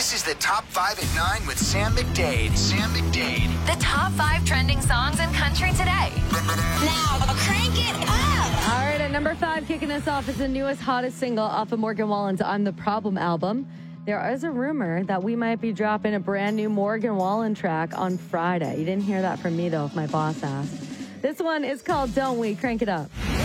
This is the Top 5 at 9 with Sam McDade. Sam McDade. The top 5 trending songs in country today. Now, crank it up. All right, at number 5, kicking us off is the newest, hottest single off of Morgan Wallen's I'm the Problem album. There is a rumor that we might be dropping a brand new Morgan Wallen track on Friday. You didn't hear that from me, though, if my boss asked. This one is called Don't We? Crank it up.